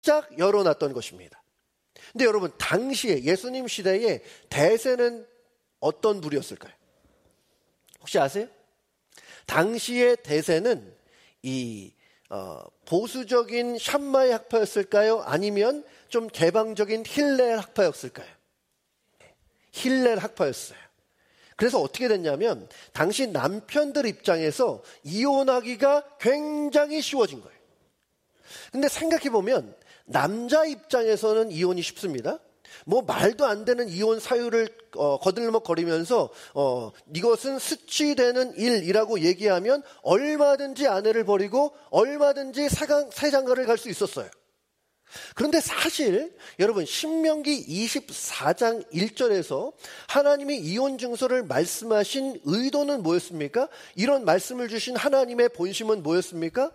활짝 열어놨던 것입니다. 근데 여러분, 당시에 예수님 시대에 대세는 어떤 부류였을까요? 혹시 아세요? 당시의 대세는 이 보수적인 샴마의 학파였을까요? 아니면 좀 개방적인 힐렐 학파였을까요? 힐렐 학파였어요. 그래서 어떻게 됐냐면 당시 남편들 입장에서 이혼하기가 굉장히 쉬워진 거예요. 근데 생각해보면 남자 입장에서는 이혼이 쉽습니다. 뭐 말도 안 되는 이혼 사유를 거들먹거리면서 이것은 스치되는 일이라고 얘기하면 얼마든지 아내를 버리고 얼마든지 세장가를 갈 수 있었어요. 그런데 사실 여러분, 신명기 24장 1절에서 하나님이 이혼 증서를 말씀하신 의도는 뭐였습니까? 이런 말씀을 주신 하나님의 본심은 뭐였습니까?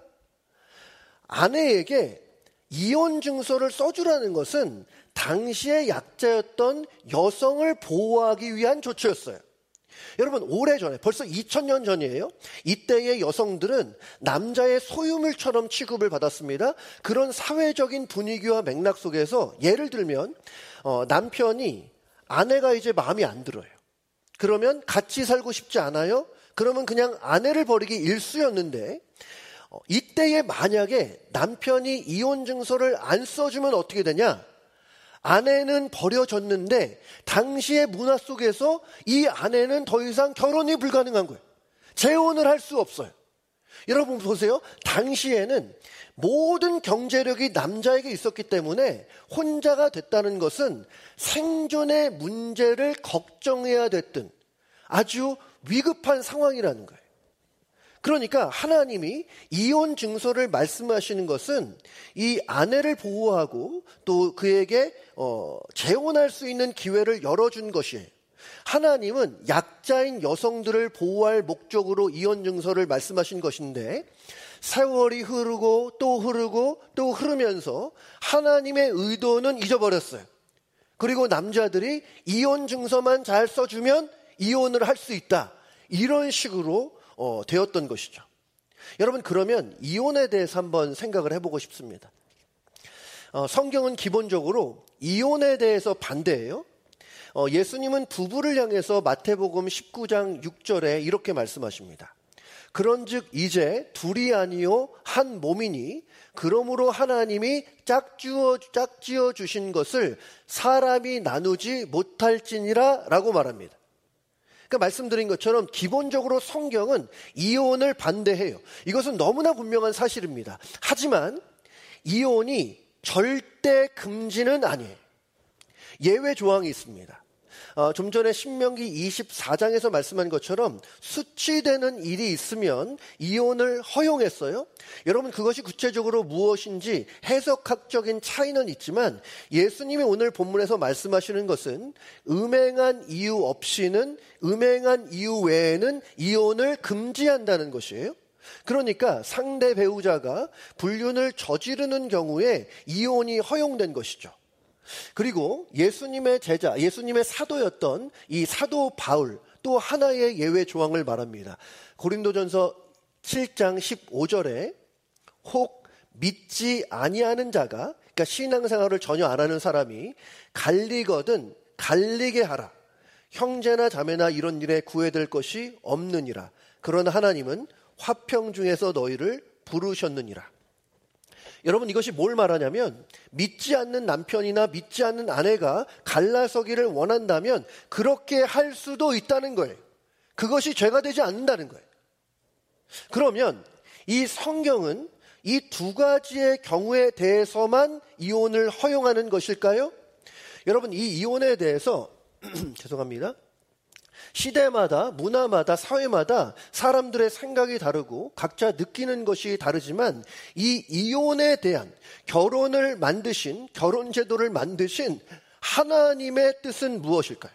아내에게 이혼 증서를 써주라는 것은 당시의 약자였던 여성을 보호하기 위한 조치였어요. 여러분, 오래전에, 벌써 2000년 전이에요. 이때의 여성들은 남자의 소유물처럼 취급을 받았습니다. 그런 사회적인 분위기와 맥락 속에서 예를 들면 남편이 아내가 이제 마음에 안 들어요. 그러면 같이 살고 싶지 않아요? 그러면 그냥 아내를 버리기 일쑤였는데 이때에 만약에 남편이 이혼 증서를 안 써주면 어떻게 되냐? 아내는 버려졌는데 당시의 문화 속에서 이 아내는 더 이상 결혼이 불가능한 거예요. 재혼을 할 수 없어요. 여러분 보세요. 당시에는 모든 경제력이 남자에게 있었기 때문에 혼자가 됐다는 것은 생존의 문제를 걱정해야 됐던 아주 위급한 상황이라는 거예요. 그러니까 하나님이 이혼 증서를 말씀하시는 것은 이 아내를 보호하고 또 그에게 재혼할 수 있는 기회를 열어준 것이에요. 하나님은 약자인 여성들을 보호할 목적으로 이혼 증서를 말씀하신 것인데 세월이 흐르고 또 흐르고 또 흐르면서 하나님의 의도는 잊어버렸어요. 그리고 남자들이 이혼 증서만 잘 써주면 이혼을 할 수 있다. 이런 식으로 되었던 것이죠. 여러분, 그러면 이혼에 대해서 한번 생각을 해보고 싶습니다. 성경은 기본적으로 이혼에 대해서 반대해요. 예수님은 부부를 향해서 마태복음 19장 6절에 이렇게 말씀하십니다. 그런즉 이제 둘이 아니요 한 몸이니 그러므로 하나님이 짝지어 주신 것을 사람이 나누지 못할지니라 라고 말합니다. 그러니까 말씀드린 것처럼 기본적으로 성경은 이혼을 반대해요. 이것은 너무나 분명한 사실입니다. 하지만 이혼이 절대 금지는 아니에요. 예외 조항이 있습니다. 좀 전에 신명기 24장에서 말씀한 것처럼 수치되는 일이 있으면 이혼을 허용했어요. 여러분, 그것이 구체적으로 무엇인지 해석학적인 차이는 있지만 예수님이 오늘 본문에서 말씀하시는 것은 음행한 이유 없이는, 음행한 이유 외에는 이혼을 금지한다는 것이에요. 그러니까 상대 배우자가 불륜을 저지르는 경우에 이혼이 허용된 것이죠. 그리고 예수님의 제자, 예수님의 사도였던 이 사도 바울, 또 하나의 예외 조항을 말합니다. 고린도전서 7장 15절에 혹 믿지 아니하는 자가, 그러니까 신앙생활을 전혀 안 하는 사람이 갈리거든 갈리게 하라. 형제나 자매나 이런 일에 구애될 것이 없느니라. 그러나 하나님은 화평 중에서 너희를 부르셨느니라. 여러분, 이것이 뭘 말하냐면 믿지 않는 남편이나 믿지 않는 아내가 갈라서기를 원한다면 그렇게 할 수도 있다는 거예요. 그것이 죄가 되지 않는다는 거예요. 그러면 이 성경은 이 두 가지의 경우에 대해서만 이혼을 허용하는 것일까요? 여러분, 이 이혼에 대해서 죄송합니다. 시대마다, 문화마다, 사회마다 사람들의 생각이 다르고 각자 느끼는 것이 다르지만 이 이혼에 대한 결혼을 만드신, 결혼제도를 만드신 하나님의 뜻은 무엇일까요?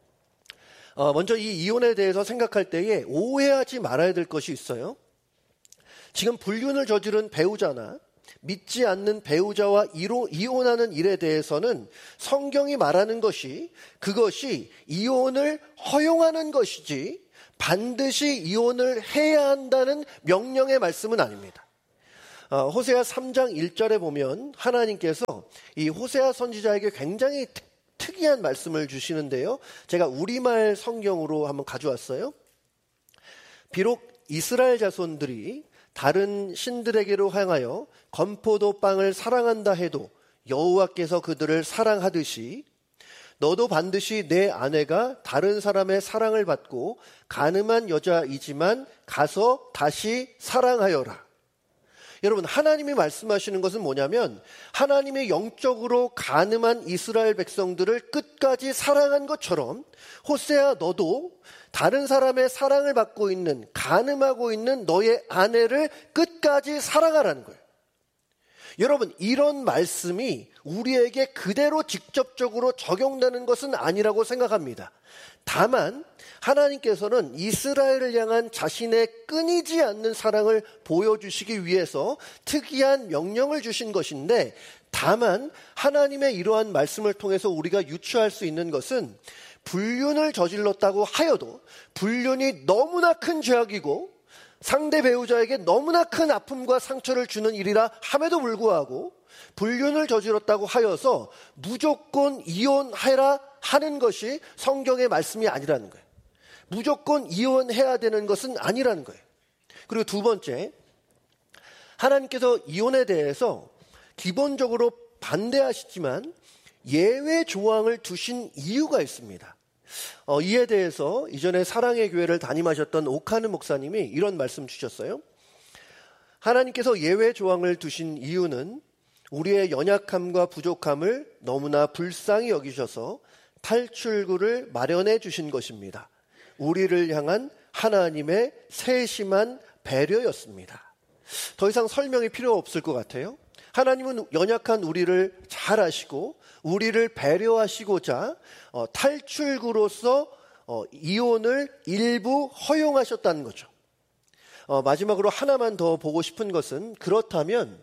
먼저 이 이혼에 대해서 생각할 때에 오해하지 말아야 될 것이 있어요. 지금 불륜을 저지른 배우자나 믿지 않는 배우자와 이혼하는 일에 대해서는 성경이 말하는 것이 그것이 이혼을 허용하는 것이지 반드시 이혼을 해야 한다는 명령의 말씀은 아닙니다. 호세아 3장 1절에 보면 하나님께서 이 호세아 선지자에게 굉장히 특이한 말씀을 주시는데요. 제가 우리말 성경으로 한번 가져왔어요. 비록 이스라엘 자손들이 다른 신들에게로 향하여 건포도 빵을 사랑한다 해도 여호와께서 그들을 사랑하듯이 너도 반드시 내 아내가 다른 사람의 사랑을 받고 간음한 여자이지만 가서 다시 사랑하여라. 여러분, 하나님이 말씀하시는 것은 뭐냐면 하나님이 영적으로 간음한 이스라엘 백성들을 끝까지 사랑한 것처럼 호세아 너도 다른 사람의 사랑을 받고 있는, 간음하고 있는 너의 아내를 끝까지 사랑하라는 거예요. 여러분, 이런 말씀이 우리에게 그대로 직접적으로 적용되는 것은 아니라고 생각합니다. 다만 하나님께서는 이스라엘을 향한 자신의 끊이지 않는 사랑을 보여주시기 위해서 특이한 명령을 주신 것인데, 다만 하나님의 이러한 말씀을 통해서 우리가 유추할 수 있는 것은 불륜을 저질렀다고 하여도 불륜이 너무나 큰 죄악이고 상대 배우자에게 너무나 큰 아픔과 상처를 주는 일이라 함에도 불구하고 불륜을 저질렀다고 하여서 무조건 이혼해라 하는 것이 성경의 말씀이 아니라는 거예요. 무조건 이혼해야 되는 것은 아니라는 거예요. 그리고 두 번째, 하나님께서 이혼에 대해서 기본적으로 반대하시지만 예외 조항을 두신 이유가 있습니다. 이에 대해서 이전에 사랑의 교회를 담임하셨던 오카느 목사님이 이런 말씀 주셨어요. 하나님께서 예외 조항을 두신 이유는 우리의 연약함과 부족함을 너무나 불쌍히 여기셔서 탈출구를 마련해 주신 것입니다. 우리를 향한 하나님의 세심한 배려였습니다. 더 이상 설명이 필요 없을 것 같아요. 하나님은 연약한 우리를 잘 아시고 우리를 배려하시고자 탈출구로서 이혼을 일부 허용하셨다는 거죠. 마지막으로 하나만 더 보고 싶은 것은, 그렇다면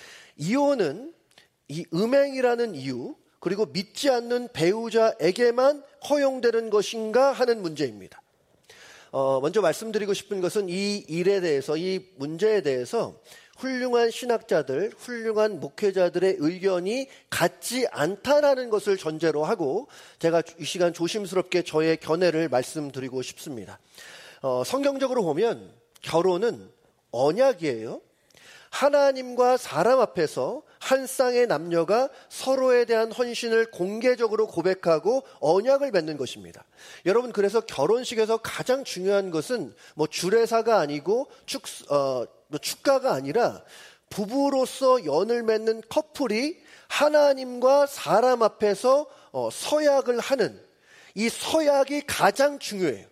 이혼은 이 음행이라는 이유 그리고 믿지 않는 배우자에게만 허용되는 것인가 하는 문제입니다. 먼저 말씀드리고 싶은 것은 이 일에 대해서, 이 문제에 대해서 훌륭한 신학자들, 훌륭한 목회자들의 의견이 같지 않다라는 것을 전제로 하고 제가 이 시간 조심스럽게 저의 견해를 말씀드리고 싶습니다. 성경적으로 보면 결혼은 언약이에요. 하나님과 사람 앞에서 한 쌍의 남녀가 서로에 대한 헌신을 공개적으로 고백하고 언약을 맺는 것입니다. 여러분, 그래서 결혼식에서 가장 중요한 것은 주례사가 아니고 축가가 아니라 부부로서 연을 맺는 커플이 하나님과 사람 앞에서 서약을 하는 이 서약이 가장 중요해요.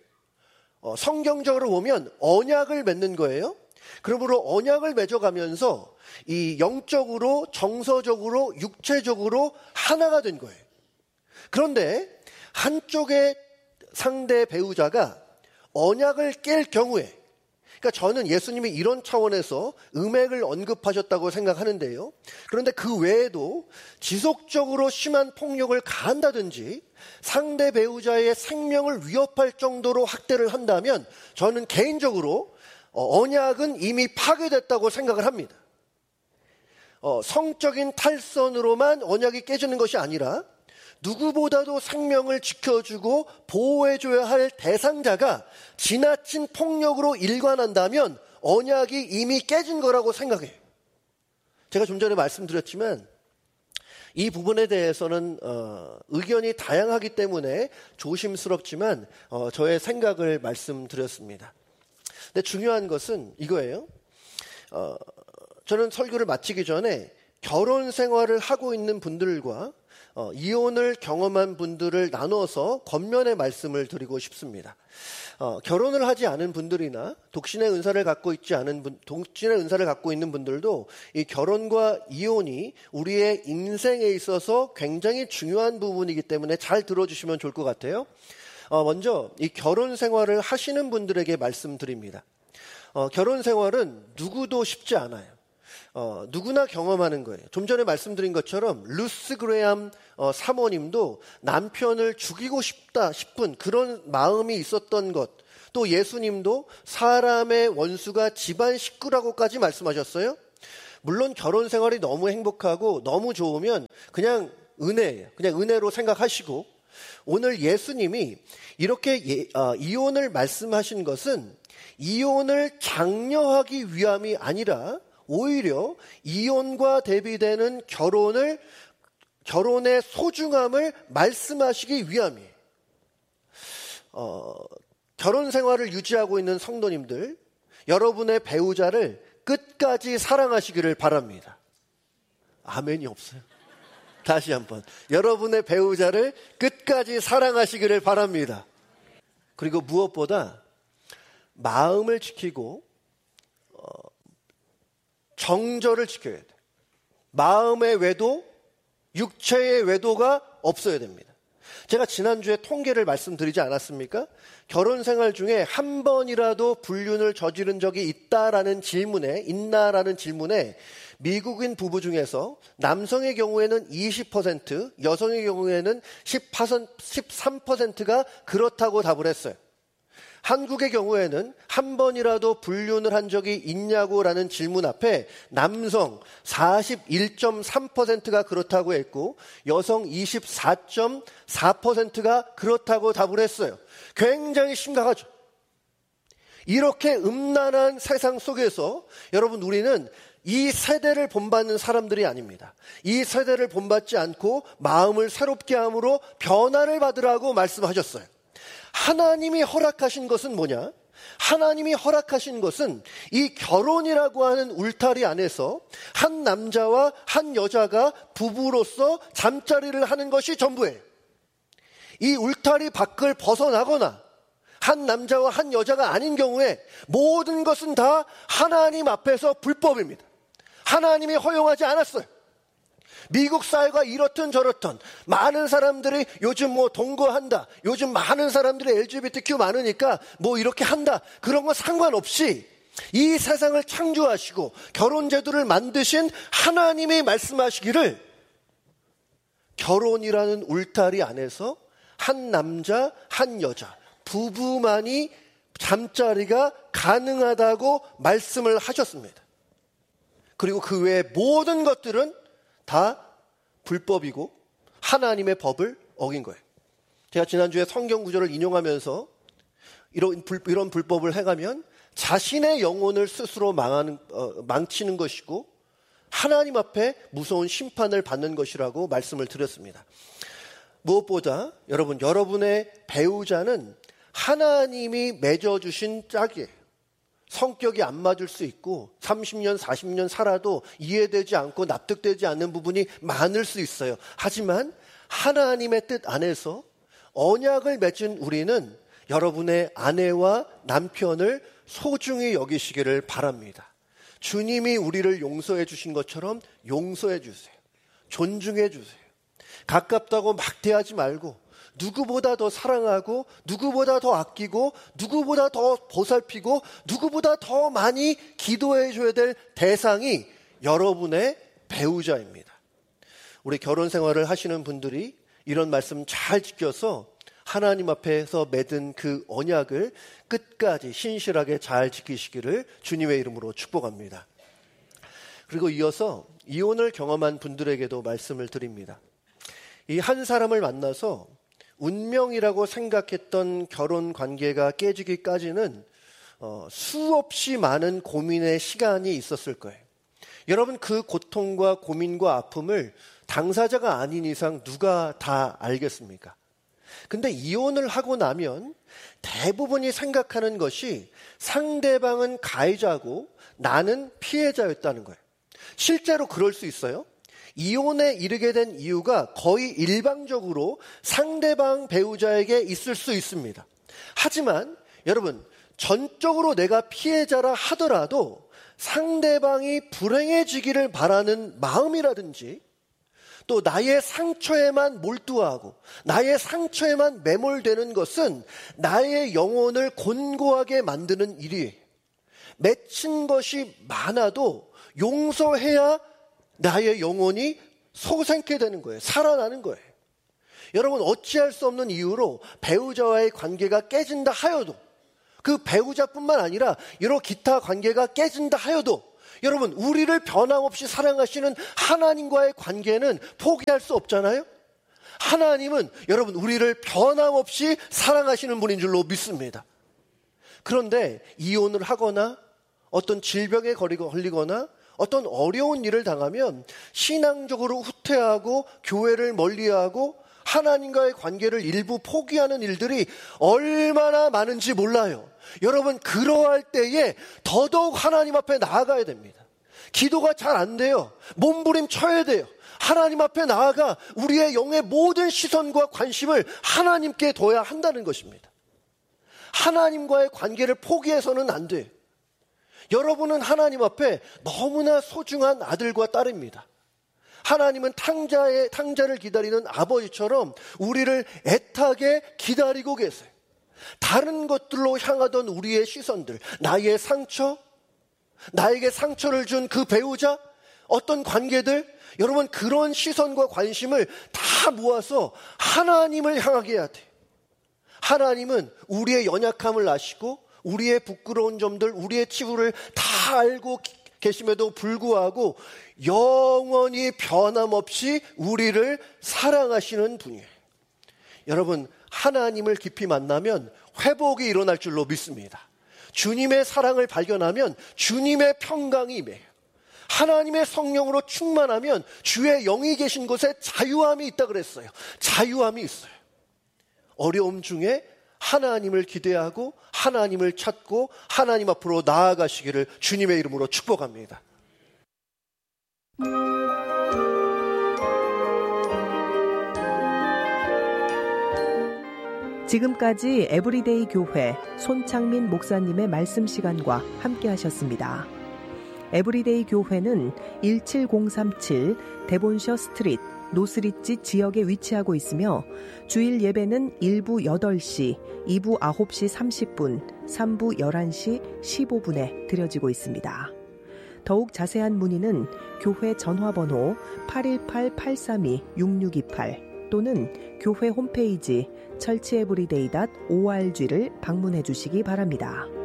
성경적으로 보면 언약을 맺는 거예요. 그러므로 언약을 맺어가면서 이 영적으로, 정서적으로, 육체적으로 하나가 된 거예요. 그런데 한쪽의 상대 배우자가 언약을 깰 경우에, 그러니까 저는 예수님이 이런 차원에서 음행을 언급하셨다고 생각하는데요. 그런데 그 외에도 지속적으로 심한 폭력을 가한다든지 상대 배우자의 생명을 위협할 정도로 학대를 한다면 저는 개인적으로 언약은 이미 파괴됐다고 생각을 합니다. 성적인 탈선으로만 언약이 깨지는 것이 아니라 누구보다도 생명을 지켜주고 보호해줘야 할 대상자가 지나친 폭력으로 일관한다면 언약이 이미 깨진 거라고 생각해요. 제가 좀 전에 말씀드렸지만 이 부분에 대해서는 의견이 다양하기 때문에 조심스럽지만 저의 생각을 말씀드렸습니다. 근데 중요한 것은 이거예요. 저는 설교를 마치기 전에 결혼 생활을 하고 있는 분들과 이혼을 경험한 분들을 나눠서 겉면의 말씀을 드리고 싶습니다. 결혼을 하지 않은 분들이나 독신의 은사를 갖고 있는 분들도 이 결혼과 이혼이 우리의 인생에 있어서 굉장히 중요한 부분이기 때문에 잘 들어주시면 좋을 것 같아요. 먼저 이 결혼 생활을 하시는 분들에게 말씀드립니다. 결혼 생활은 누구도 쉽지 않아요. 누구나 경험하는 거예요. 좀 전에 말씀드린 것처럼 루스 그레암 사모님도 남편을 죽이고 싶다 싶은 그런 마음이 있었던 것, 또 예수님도 사람의 원수가 집안 식구라고까지 말씀하셨어요. 물론 결혼 생활이 너무 행복하고 너무 좋으면 그냥 은혜예요. 그냥 은혜로 생각하시고, 오늘 예수님이 이렇게 이혼을 말씀하신 것은 이혼을 장려하기 위함이 아니라 오히려 이혼과 대비되는 결혼의 소중함을 말씀하시기 위함이에요. 결혼 생활을 유지하고 있는 성도님들, 여러분의 배우자를 끝까지 사랑하시기를 바랍니다. 아멘이 없어요. 다시 한번, 여러분의 배우자를 끝까지 사랑하시기를 바랍니다. 그리고 무엇보다 마음을 지키고 정절을 지켜야 돼요. 마음의 외도, 육체의 외도가 없어야 됩니다. 제가 지난주에 통계를 말씀드리지 않았습니까? 결혼 생활 중에 한 번이라도 불륜을 저지른 적이 있나라는 질문에 미국인 부부 중에서 남성의 경우에는 20%, 여성의 경우에는 13%가 그렇다고 답을 했어요. 한국의 경우에는 한 번이라도 불륜을 한 적이 있냐고라는 질문 앞에 남성 41.3%가 그렇다고 했고 여성 24.4%가 그렇다고 답을 했어요. 굉장히 심각하죠. 이렇게 음란한 세상 속에서 여러분, 우리는 이 세대를 본받는 사람들이 아닙니다. 이 세대를 본받지 않고 마음을 새롭게 함으로 변화를 받으라고 말씀하셨어요. 하나님이 허락하신 것은 뭐냐? 하나님이 허락하신 것은 이 결혼이라고 하는 울타리 안에서 한 남자와 한 여자가 부부로서 잠자리를 하는 것이 전부예요. 이 울타리 밖을 벗어나거나 한 남자와 한 여자가 아닌 경우에 모든 것은 다 하나님 앞에서 불법입니다. 하나님이 허용하지 않았어요. 미국 사회가 이렇든 저렇든 많은 사람들이 요즘 동거한다, 요즘 많은 사람들이 LGBTQ 많으니까 이렇게 한다, 그런 거 상관없이 이 세상을 창조하시고 결혼제도를 만드신 하나님이 말씀하시기를 결혼이라는 울타리 안에서 한 남자 한 여자 부부만이 잠자리가 가능하다고 말씀을 하셨습니다. 그리고 그 외의 모든 것들은 다 불법이고 하나님의 법을 어긴 거예요. 제가 지난주에 성경 구절을 인용하면서 이런 불법을 행하면 자신의 영혼을 스스로 망치는 것이고 하나님 앞에 무서운 심판을 받는 것이라고 말씀을 드렸습니다. 무엇보다 여러분의 배우자는 하나님이 맺어주신 짝이에요. 성격이 안 맞을 수 있고 30년, 40년 살아도 이해되지 않고 납득되지 않는 부분이 많을 수 있어요. 하지만 하나님의 뜻 안에서 언약을 맺은 우리는 여러분의 아내와 남편을 소중히 여기시기를 바랍니다. 주님이 우리를 용서해 주신 것처럼 용서해 주세요. 존중해 주세요. 가깝다고 막대하지 말고 누구보다 더 사랑하고 누구보다 더 아끼고 누구보다 더 보살피고 누구보다 더 많이 기도해 줘야 될 대상이 여러분의 배우자입니다. 우리 결혼 생활을 하시는 분들이 이런 말씀 잘 지켜서 하나님 앞에서 맺은 그 언약을 끝까지 신실하게 잘 지키시기를 주님의 이름으로 축복합니다. 그리고 이어서 이혼을 경험한 분들에게도 말씀을 드립니다. 이 한 사람을 만나서 운명이라고 생각했던 결혼 관계가 깨지기까지는 수없이 많은 고민의 시간이 있었을 거예요. 여러분, 그 고통과 고민과 아픔을 당사자가 아닌 이상 누가 다 알겠습니까? 근데 이혼을 하고 나면 대부분이 생각하는 것이 상대방은 가해자고 나는 피해자였다는 거예요. 실제로 그럴 수 있어요. 이혼에 이르게 된 이유가 거의 일방적으로 상대방 배우자에게 있을 수 있습니다. 하지만 여러분, 전적으로 내가 피해자라 하더라도 상대방이 불행해지기를 바라는 마음이라든지 또 나의 상처에만 몰두하고 나의 상처에만 매몰되는 것은 나의 영혼을 곤고하게 만드는 일이에요. 맺힌 것이 많아도 용서해야 나의 영혼이 소생케 되는 거예요. 살아나는 거예요. 여러분, 어찌할 수 없는 이유로 배우자와의 관계가 깨진다 하여도 그 배우자뿐만 아니라 여러 기타 관계가 깨진다 하여도 여러분, 우리를 변함없이 사랑하시는 하나님과의 관계는 포기할 수 없잖아요. 하나님은 여러분 우리를 변함없이 사랑하시는 분인 줄로 믿습니다. 그런데 이혼을 하거나 어떤 질병에 걸리거나 어떤 어려운 일을 당하면 신앙적으로 후퇴하고 교회를 멀리하고 하나님과의 관계를 일부 포기하는 일들이 얼마나 많은지 몰라요. 여러분, 그러할 때에 더더욱 하나님 앞에 나아가야 됩니다. 기도가 잘 안 돼요. 몸부림쳐야 돼요. 하나님 앞에 나아가 우리의 영의 모든 시선과 관심을 하나님께 둬야 한다는 것입니다. 하나님과의 관계를 포기해서는 안 돼요. 여러분은 하나님 앞에 너무나 소중한 아들과 딸입니다. 하나님은 탕자를 기다리는 아버지처럼 우리를 애타게 기다리고 계세요. 다른 것들로 향하던 우리의 시선들, 나의 상처, 나에게 상처를 준 그 배우자, 어떤 관계들, 여러분 그런 시선과 관심을 다 모아서 하나님을 향하게 해야 돼요. 하나님은 우리의 연약함을 아시고 우리의 부끄러운 점들, 우리의 치부를 다 알고 계심에도 불구하고 영원히 변함없이 우리를 사랑하시는 분이에요. 여러분, 하나님을 깊이 만나면 회복이 일어날 줄로 믿습니다. 주님의 사랑을 발견하면 주님의 평강이 임해요. 하나님의 성령으로 충만하면 주의 영이 계신 곳에 자유함이 있다 그랬어요. 자유함이 있어요. 어려움 중에 하나님을 기대하고 하나님을 찾고 하나님 앞으로 나아가시기를 주님의 이름으로 축복합니다. 지금까지 에브리데이 교회 손창민 목사님의 말씀 시간과 함께 하셨습니다. 에브리데이 교회는 17037 데본셔 스트리트 노스리지 지역에 위치하고 있으며 주일 예배는 1부 8시, 2부 9시 30분, 3부 11시 15분에 드려지고 있습니다. 더욱 자세한 문의는 교회 전화번호 818-832-6628 또는 교회 홈페이지 churcheveryday.org를 방문해 주시기 바랍니다.